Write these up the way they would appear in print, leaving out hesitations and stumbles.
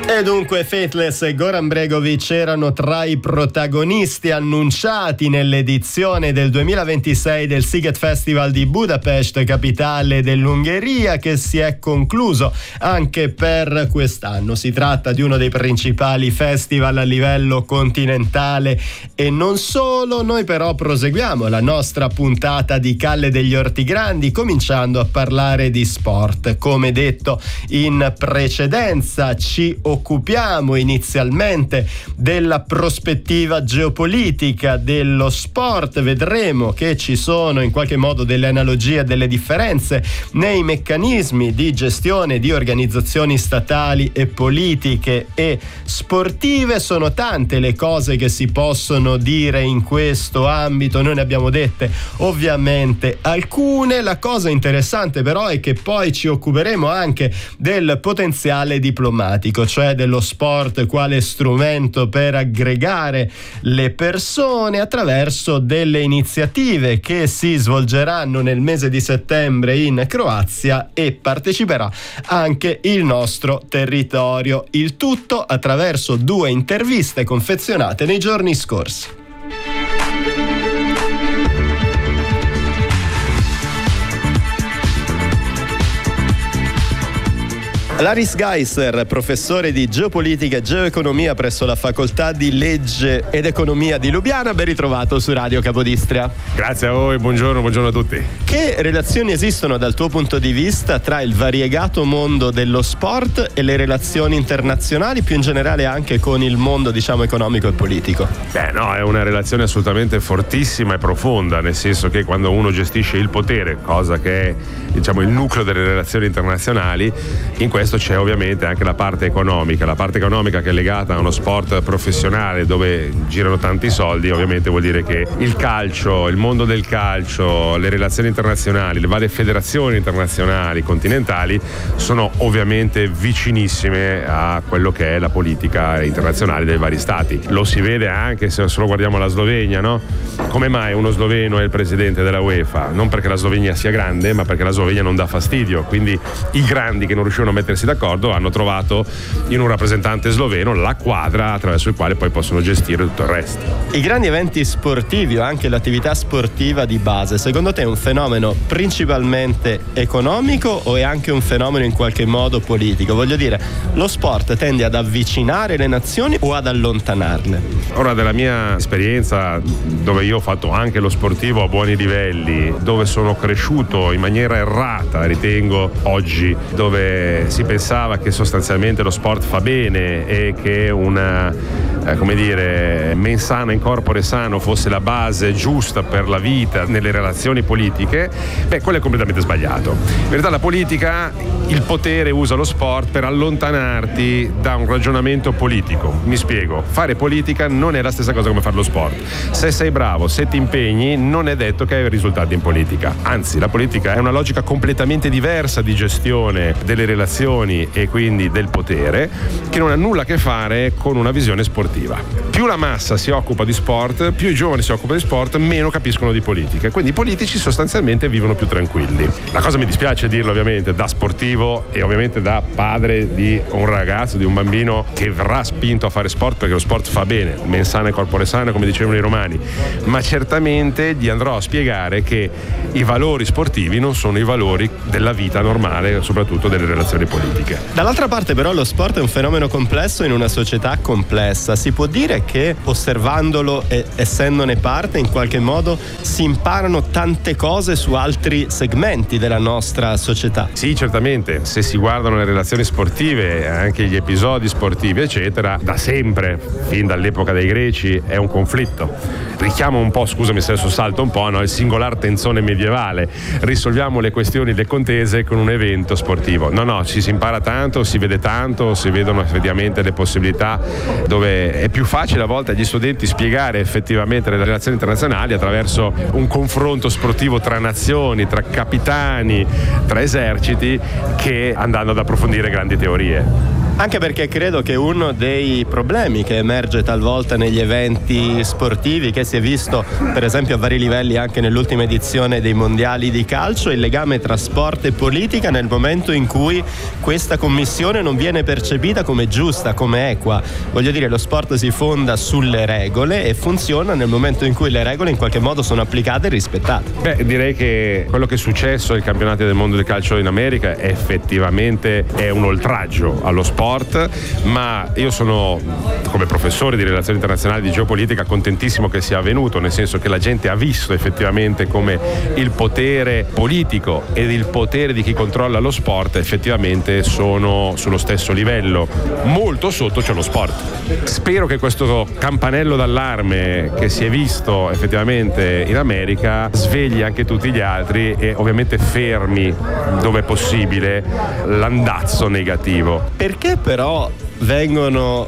E dunque Faithless e Goran Bregovic erano tra i protagonisti annunciati nell'edizione del 2026 del Sziget Festival di Budapest, capitale dell'Ungheria, che si è concluso anche per quest'anno. Si tratta di uno dei principali festival a livello continentale e non solo. Noi però proseguiamo la nostra puntata di Calle degli Ortigrandi cominciando a parlare di sport. Come detto in precedenza, ci occupiamo inizialmente della prospettiva geopolitica dello sport. Vedremo che ci sono in qualche modo delle analogie, delle differenze nei meccanismi di gestione di organizzazioni statali e politiche e sportive. Sono tante le cose che si possono dire in questo ambito, noi ne abbiamo dette ovviamente alcune. La cosa interessante però è che poi ci occuperemo anche del potenziale diplomatico, cioè dello sport quale strumento per aggregare le persone attraverso delle iniziative che si svolgeranno nel mese di settembre in Croazia, e parteciperà anche il nostro territorio. Il tutto attraverso 2 interviste confezionate nei giorni scorsi. Laris Geisser, professore di geopolitica e geoeconomia presso la facoltà di legge ed economia di Lubiana, ben ritrovato su Radio Capodistria. Grazie a voi, buongiorno a tutti. Che relazioni esistono dal tuo punto di vista tra il variegato mondo dello sport e le relazioni internazionali, più in generale anche con il mondo, diciamo, economico e politico? È una relazione assolutamente fortissima e profonda, nel senso che quando uno gestisce il potere, cosa che è, diciamo, il nucleo delle relazioni internazionali, in questo c'è ovviamente anche la parte economica che è legata a uno sport professionale dove girano tanti soldi. Ovviamente vuol dire che il calcio, il mondo del calcio, le relazioni internazionali, le varie federazioni internazionali, continentali, sono ovviamente vicinissime a quello che è la politica internazionale dei vari stati. Lo si vede anche se solo guardiamo la Slovenia, no? Come mai uno sloveno è il presidente della UEFA? Non perché la Slovenia sia grande, ma perché la Slovenia non dà fastidio. Quindi i grandi che non riuscivano a mettersi d'accordo hanno trovato in un rappresentante sloveno la quadra attraverso il quale poi possono gestire tutto il resto. I grandi eventi sportivi o anche l'attività sportiva di base, secondo te è un fenomeno principalmente economico o è anche un fenomeno in qualche modo politico? Voglio dire, lo sport tende ad avvicinare le nazioni o ad allontanarle? Ora, della mia esperienza, dove io ho fatto anche lo sportivo a buoni livelli, dove sono cresciuto in maniera errata, ritengo, oggi, dove si pensava che sostanzialmente lo sport fa bene e che una mens sana in corpore sano fosse la base giusta per la vita nelle relazioni politiche, quello è completamente sbagliato. In realtà la politica, il potere usa lo sport per allontanarti da un ragionamento politico. Mi spiego, fare politica non è la stessa cosa come fare lo sport. Se sei bravo, se ti impegni, non è detto che hai risultati in politica. Anzi, la politica è una logica completamente diversa di gestione delle relazioni e quindi del potere, che non ha nulla a che fare con una visione sportiva. Più la massa si occupa di sport, più i giovani si occupano di sport, meno capiscono di politica. Quindi i politici sostanzialmente vivono più tranquilli. La cosa mi dispiace dirlo ovviamente da sportivo e ovviamente da padre di un ragazzo, di un bambino che verrà spinto a fare sport, perché lo sport fa bene, mens sana e corpore sano, come dicevano i romani, ma certamente gli andrò a spiegare che i valori sportivi non sono i valori della vita normale, soprattutto delle relazioni politiche. Dall'altra parte però lo sport è un fenomeno complesso in una società complessa. Si può dire che osservandolo e essendone parte in qualche modo si imparano tante cose su altri segmenti della nostra società? Sì, certamente. Se si guardano le relazioni sportive, anche gli episodi sportivi eccetera, da sempre, fin dall'epoca dei greci, è un conflitto. Richiamo un po', scusami se adesso salto un po', no? Il singolar tenzone medievale. Risolviamo le questioni, le contese con un evento sportivo. No, ci si impara tanto, si vede tanto, si vedono effettivamente le possibilità, dove è più facile a volte agli studenti spiegare effettivamente le relazioni internazionali attraverso un confronto sportivo tra nazioni, tra capitani, tra eserciti, che andando ad approfondire grandi teorie. Anche perché credo che uno dei problemi che emerge talvolta negli eventi sportivi, che si è visto per esempio a vari livelli anche nell'ultima edizione dei mondiali di calcio, è il legame tra sport e politica nel momento in cui questa commissione non viene percepita come giusta, come equa. Voglio dire, lo sport si fonda sulle regole e funziona nel momento in cui le regole in qualche modo sono applicate e rispettate. Direi che quello che è successo ai campionati del mondo del calcio in America effettivamente è un oltraggio allo sport, ma io sono, come professore di relazioni internazionali, di geopolitica, contentissimo che sia avvenuto, nel senso che la gente ha visto effettivamente come il potere politico ed il potere di chi controlla lo sport effettivamente sono sullo stesso livello. Molto sotto c'è lo sport. Spero che questo campanello d'allarme che si è visto effettivamente in America svegli anche tutti gli altri e ovviamente fermi, dove è possibile, l'andazzo negativo. Perché però vengono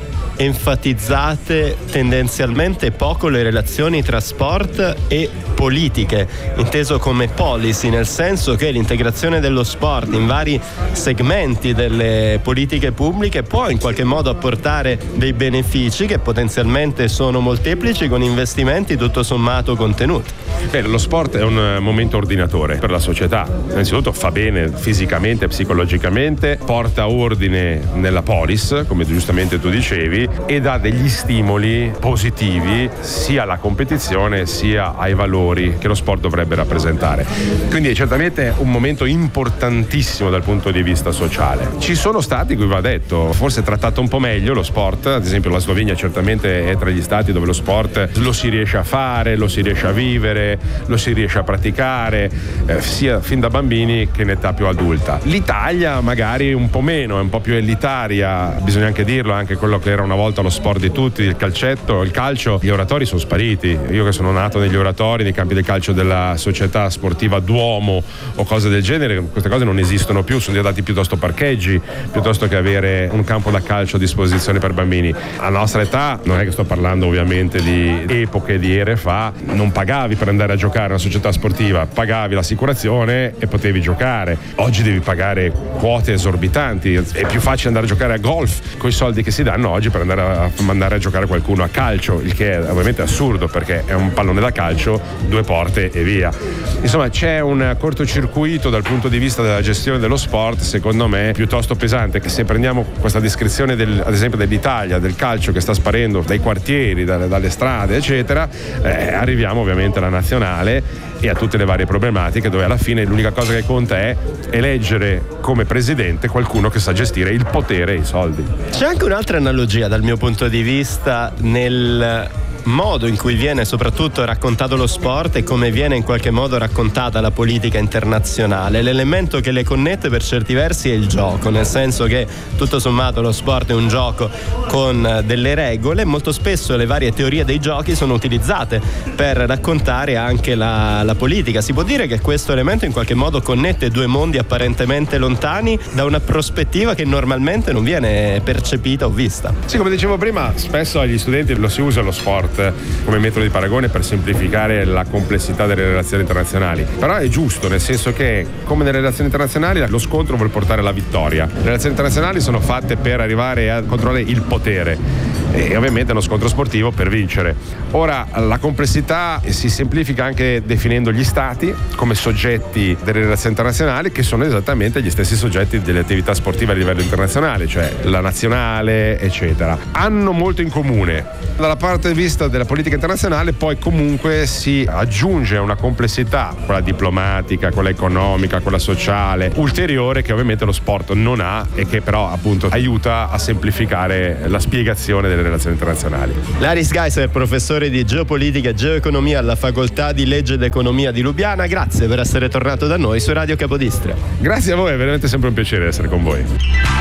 enfatizzate tendenzialmente poco le relazioni tra sport e politiche, inteso come policy, nel senso che l'integrazione dello sport in vari segmenti delle politiche pubbliche può in qualche modo apportare dei benefici che potenzialmente sono molteplici, con investimenti tutto sommato contenuti. Lo sport è un momento ordinatore per la società. Innanzitutto fa bene fisicamente e psicologicamente, porta ordine nella polis, come giustamente tu dicevi, e dà degli stimoli positivi sia alla competizione sia ai valori che lo sport dovrebbe rappresentare. Quindi è certamente un momento importantissimo dal punto di vista sociale. Ci sono stati, cui va detto, forse trattato un po' meglio lo sport, ad esempio la Slovenia certamente è tra gli stati dove lo sport lo si riesce a fare, lo si riesce a vivere, lo si riesce a praticare, sia fin da bambini che in età più adulta. L'Italia magari un po' meno, è un po' più elitaria, bisogna anche dirlo, anche quello che era una volta lo sport di tutti, il calcetto, il calcio, gli oratori sono spariti. Io che sono nato negli oratori, nei campi del calcio della società sportiva Duomo o cose del genere, queste cose non esistono più, sono diventati piuttosto parcheggi, piuttosto che avere un campo da calcio a disposizione per bambini. A nostra età, non è che sto parlando ovviamente di epoche di ere fa, non pagavi per andare a giocare a una società sportiva, pagavi l'assicurazione e potevi giocare. Oggi devi pagare quote esorbitanti, è più facile andare a giocare a golf con i soldi che si danno oggi per andare a mandare a giocare qualcuno a calcio, il che è ovviamente assurdo perché è un pallone da calcio, 2 porte e via. Insomma, c'è un cortocircuito dal punto di vista della gestione dello sport, secondo me, piuttosto pesante, che se prendiamo questa descrizione ad esempio dell'Italia, del calcio che sta sparendo dai quartieri, dalle strade eccetera, arriviamo ovviamente alla nazionale e a tutte le varie problematiche, dove alla fine l'unica cosa che conta è eleggere come presidente qualcuno che sa gestire il potere e i soldi. C'è anche un'altra analogia dal mio punto di vista nel modo in cui viene soprattutto raccontato lo sport e come viene in qualche modo raccontata la politica internazionale. L'elemento che le connette per certi versi è il gioco, nel senso che tutto sommato lo sport è un gioco con delle regole. Molto spesso le varie teorie dei giochi sono utilizzate per raccontare anche la politica. Si può dire che questo elemento in qualche modo connette 2 mondi apparentemente lontani da una prospettiva che normalmente non viene percepita o vista. Sì, come dicevo prima, spesso agli studenti lo si usa lo sport come metodo di paragone per semplificare la complessità delle relazioni internazionali, però è giusto, nel senso che come nelle relazioni internazionali lo scontro vuol portare alla vittoria. Le relazioni internazionali sono fatte per arrivare a controllare il potere e ovviamente uno scontro sportivo per vincere. Ora, la complessità si semplifica anche definendo gli stati come soggetti delle relazioni internazionali, che sono esattamente gli stessi soggetti delle attività sportive a livello internazionale, cioè la nazionale eccetera. Hanno molto in comune. Dalla parte di vista della politica internazionale poi comunque si aggiunge una complessità, quella diplomatica, quella economica, quella sociale, ulteriore, che ovviamente lo sport non ha e che però appunto aiuta a semplificare la spiegazione delle relazioni internazionali. Laris Geiser, professore di geopolitica e geoeconomia alla facoltà di legge ed economia di Lubiana, grazie per essere tornato da noi su Radio Capodistria. Grazie a voi, è veramente sempre un piacere essere con voi.